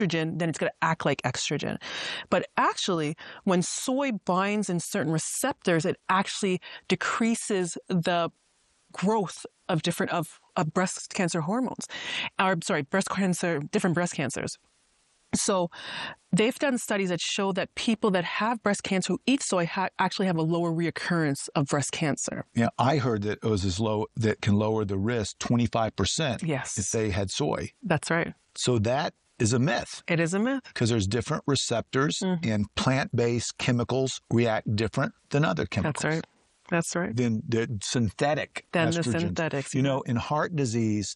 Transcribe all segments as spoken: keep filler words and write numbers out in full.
estrogen, then it's going to act like estrogen. But actually, when soy binds in certain receptors, it actually decreases the growth of different of, of breast cancer hormones, or sorry, breast cancer, different breast cancers. So they've done studies that show that people that have breast cancer who eat soy ha- actually have a lower reoccurrence of breast cancer. Yeah, I heard that it was as low, that can lower the risk twenty-five percent Yes. if they had soy. That's right. So that is a myth. It is a myth. Because there's different receptors, Mm-hmm. and plant-based chemicals react different than other chemicals. That's right. That's right. Than the synthetic Than the estrogens. synthetics. You know, in heart disease,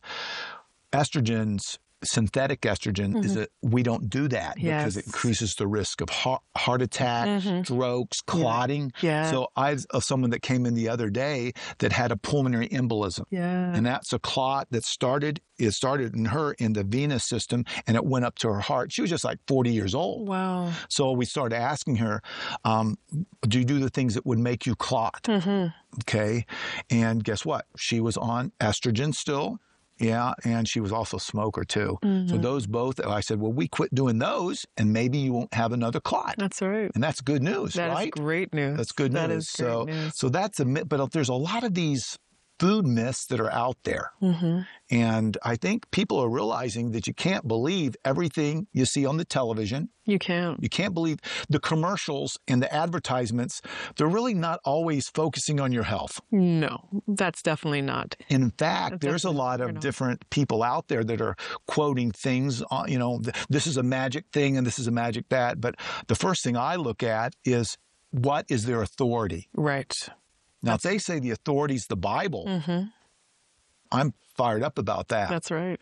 estrogens, synthetic estrogen, Mm-hmm. is that we don't do that Yes. because it increases the risk of heart, heart attack, Mm-hmm. strokes, clotting. Yeah. So I have someone that came in the other day that had a pulmonary embolism. Yeah. And that's a clot that started, it started in her in the venous system, and it went up to her heart. She was just like forty years old. Wow. So we started asking her, um, do you do the things that would make you clot? Mm-hmm. Okay. And guess what? She was on estrogen still. Yeah. And she was also a smoker too. Mm-hmm. So those both, I said, well, we quit doing those and maybe you won't have another clot. That's right. And that's good news, That right? is great news. That's good That news. is great so, news. so that's a myth, but there's a lot of these food myths that are out there. Mm-hmm. And I think people are realizing that you can't believe everything you see on the television. You can't. You can't believe the commercials and the advertisements. They're really not always focusing on your health. No, that's definitely not. In fact, That's there's a definitely- lot they're of not. different people out there that are quoting things, uh, you know, th- this is a magic thing and this is a magic that. But the first thing I look at is, what is their authority? Right. Now, if they say the authority is the Bible, Mm-hmm. I'm fired up about that. That's right.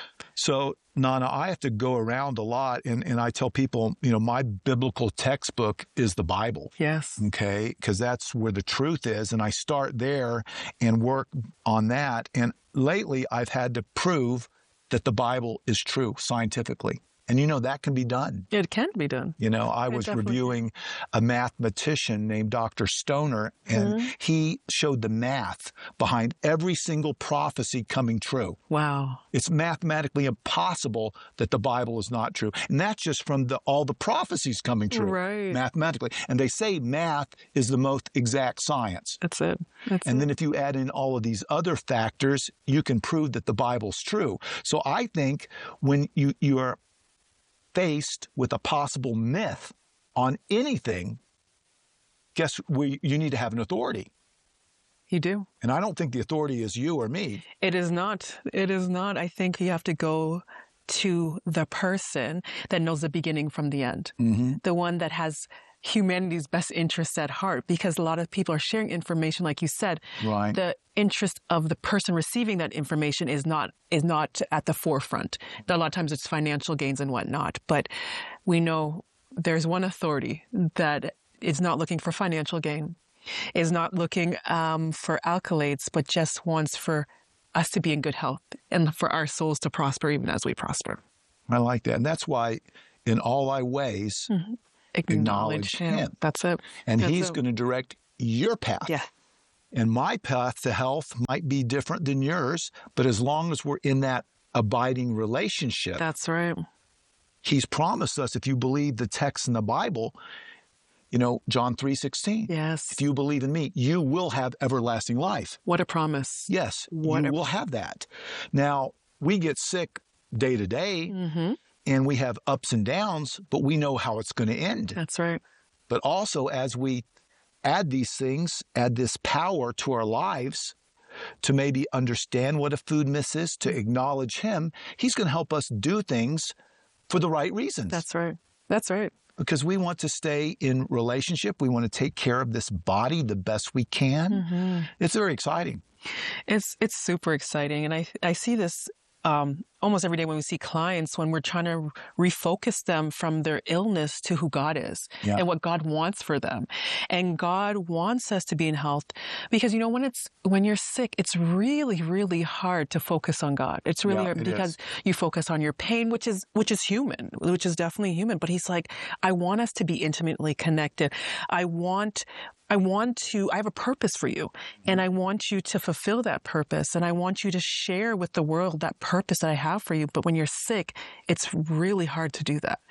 So, Nana, I have to go around a lot, and, and I tell people, you know, my biblical textbook is the Bible. Yes. Okay, because that's where the truth is. And I start there and work on that. And lately, I've had to prove that the Bible is true scientifically. And, you know, that can be done. It can be done. You know, I It was definitely reviewing a mathematician named Doctor Stoner, and Mm-hmm. he showed the math behind every single prophecy coming true. Wow. It's mathematically impossible that the Bible is not true. And that's just from the, all the prophecies coming true Right. mathematically. And they say math is the most exact science. That's it. That's And it. then if you add in all of these other factors, you can prove that the Bible's true. So I think when you, you are faced with a possible myth on anything, guess where you need to have an authority. You do. And I don't think the authority is you or me. It is not. It is not. I think you have to go to the person that knows the beginning from the end, Mm-hmm. the one that has humanity's best interests at heart, because a lot of people are sharing information, like you said. Right. The interest of the person receiving that information is not is not at the forefront. A lot of times it's financial gains and whatnot, but we know there's one authority that is not looking for financial gain, is not looking um, for accolades, but just wants for us to be in good health and for our souls to prosper even as we prosper. I like that. And that's why in all thy ways, Mm-hmm. Acknowledge Acknowledge him. him. That's it. and That's he's it. going to direct your path. Yeah. And my path to health might be different than yours, but as long as we're in that abiding relationship, That's right. he's promised us, if you believe the text in the Bible, you know, John three sixteen. Yes. If you believe in me, you will have everlasting life. What a promise. Yes, What you a- will have that. Now, we get sick day to day, Mm-hmm. and we have ups and downs, but we know how it's going to end. That's right. But also, as we add these things, add this power to our lives to maybe understand what a food myth is, to acknowledge him, he's going to help us do things for the right reasons. That's right. That's right. Because we want to stay in relationship. We want to take care of this body the best we can. Mm-hmm. It's very exciting. It's it's super exciting, and I I see this um, almost every day when we see clients, when we're trying to refocus them from their illness to who God is Yeah. and what God wants for them. And God wants us to be in health, because, you know, when it's when you're sick, it's really, really hard to focus on God. It's really Yeah, hard it because is. you focus on your pain, which is which is human, which is definitely human. But he's like, I want us to be intimately connected. I want I want to, I have a purpose for you, and I want you to fulfill that purpose, and I want you to share with the world that purpose that I have for you. But when you're sick, it's really hard to do that.